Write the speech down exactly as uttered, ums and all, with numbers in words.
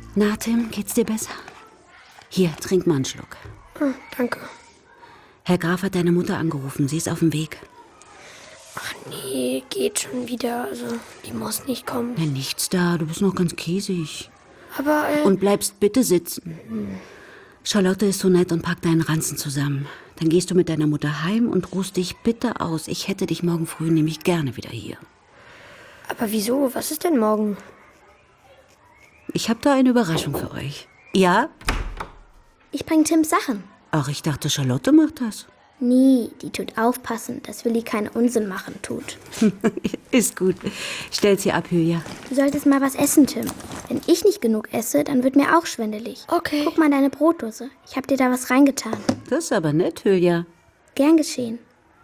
Na, Tim, geht's dir besser? Hier, trink mal einen Schluck. Oh, danke. Herr Graf hat deine Mutter angerufen. Sie ist auf dem Weg. Ach nee, geht schon wieder. Also, die muss nicht kommen. Ja, nichts da. Du bist noch ganz käsig. Aber, äh... Und bleibst bitte sitzen. Hm. Charlotte ist so nett und packt deinen Ranzen zusammen. Dann gehst du mit deiner Mutter heim und ruhst dich bitte aus. Ich hätte dich morgen früh nämlich gerne wieder hier. Aber wieso? Was ist denn morgen? Ich habe da eine Überraschung für euch. Ja? Ich bringe Tims Sachen. Ach, ich dachte, Charlotte macht das. Nee, die tut aufpassen, dass Willi keinen Unsinn machen tut. Ist gut. Stell's hier ab, Julia. Du solltest mal was essen, Tim. Wenn ich nicht genug esse, dann wird mir auch schwindelig. Okay. Guck mal in deine Brotdose. Ich hab dir da was reingetan. Das ist aber nett, Julia. Gern geschehen.